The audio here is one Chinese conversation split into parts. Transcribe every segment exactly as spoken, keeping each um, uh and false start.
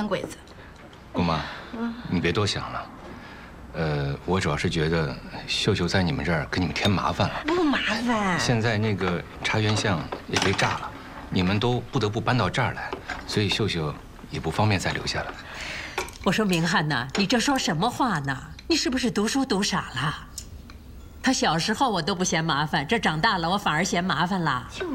翻鬼子。 姑妈，嗯，你别多想了。呃，我主要是觉得秀秀在你们这儿给你们添麻烦了。 不麻烦。 现在那个茶园巷也被炸了，你们都不得不搬到这儿来，所以秀秀也不方便再留下来。 我说明翰呐，你这说什么话呢？你是不是读书读傻了？他小时候我都不嫌麻烦，这长大了我反而嫌麻烦了。 就是。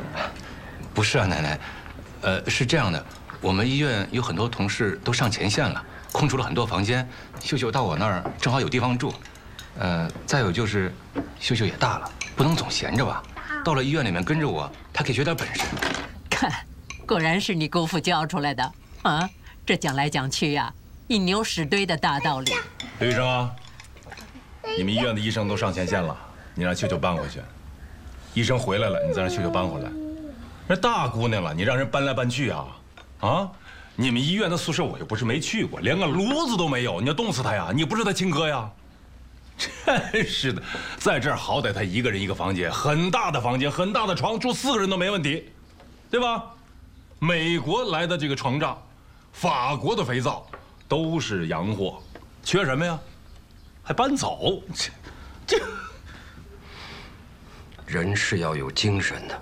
不是啊，奶奶，呃，是这样的，我们医院有很多同事都上前线了，空出了很多房间，秀秀到我那儿正好有地方住。呃，再有就是，秀秀也大了，不能总闲着吧？到了医院里面跟着我，她可以学点本事。 看，果然是你姑父教出来的啊！这讲来讲去呀、啊，一牛屎堆的大道理。 刘医生啊，你们医院的医生都上前线了，你让秀秀搬回去。医生回来了，你再让秀秀搬回来。那大姑娘了，你让人搬来搬去啊？啊！你们医院的宿舍我又不是没去过，连个炉子都没有，你要冻死她呀？你不是她亲哥呀？真是的，在这儿好歹她一个人一个房间，很大的房间，很大的床，住四个人都没问题，对吧？美国来的这个床帐，法国的肥皂，都是洋货，缺什么呀？还搬走？这这人是要有精神的。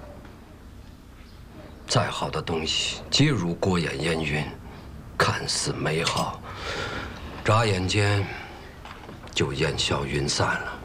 再好的东西，皆如过眼烟云，看似美好，眨眼间就烟消云散了。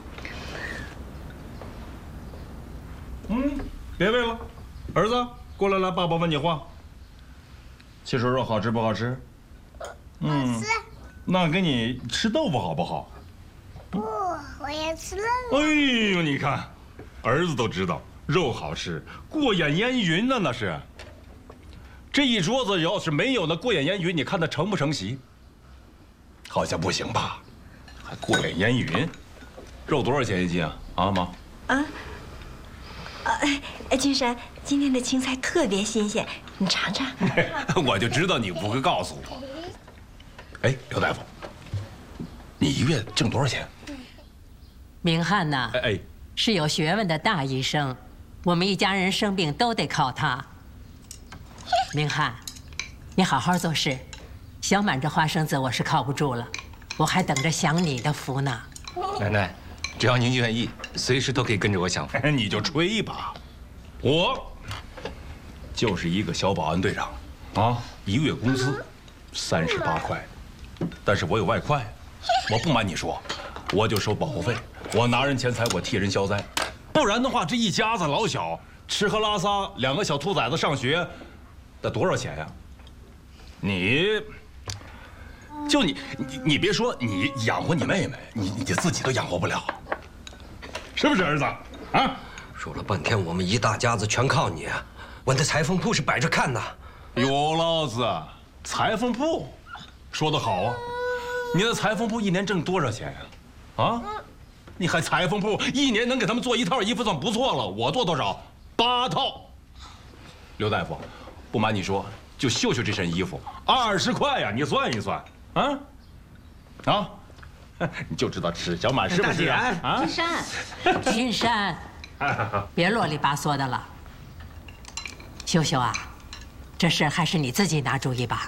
嗯，别喂了，儿子，过来来，爸爸问你话。汽水肉好吃不好吃？ 嗯，好吃。 那给你吃豆腐好不好？ 不，我要吃肉。 哎呦，你看，儿子都知道肉好吃，过眼烟云呢，那是。这一桌子要是没有那过眼烟云，你看他成不成席？好像不行吧？还过眼烟云？肉多少钱一斤啊？啊，妈。 啊。啊，哎，君山，今天的青菜特别新鲜，你尝尝。 我就知道你不会告诉我。哎，刘大夫，你一月挣多少钱？ 明翰呐， 哎哎， 是有学问的大医生，我们一家人生病都得靠他。明翰，你好好做事，小满这花生子我是靠不住了，我还等着享你的福呢。 奶奶，只要您愿意，随时都可以跟着我享福。 你就吹吧，我就是一个小保安队长，啊，一个月工资三十八块，但是我有外快，我不瞒你说，我就收保护费，我拿人钱财，我替人消灾，不然的话，这一家子老小吃喝拉撒，两个小兔崽子上学。得多少钱呀？你，就你你你别说，你养活你妹妹，你你自己都养活不了，是不是儿子？啊！ 说了半天，我们一大家子全靠你，我的裁缝铺是摆着看的。 有老子，裁缝铺，说得好啊！你的裁缝铺一年挣多少钱呀？啊？你还裁缝铺，一年能给他们做一套衣服算不错了。我做多少？八套。刘大夫。不瞒你说，就秀秀这身衣服，二十块呀！你算一算，啊，啊，你就知道吃，小满是不是啊？ 啊，君山，君山，别啰里吧嗦的了。秀秀啊，这事还是你自己拿主意吧。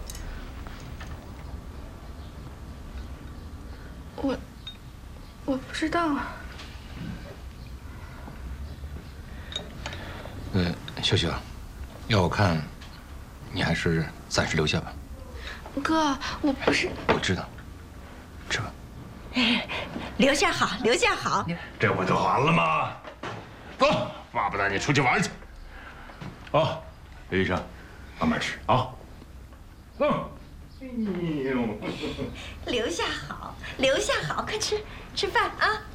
我，我不知道啊。 呃，秀秀。要我看，你还是暂时留下吧。 哥，我不是。 我知道，吃吧。 哎，留下好，留下好。 这不就完了吗？走，爸爸带你出去玩去。啊，刘医生，慢慢吃啊。走。哎呦， 留下好，留下好，快吃，吃饭啊。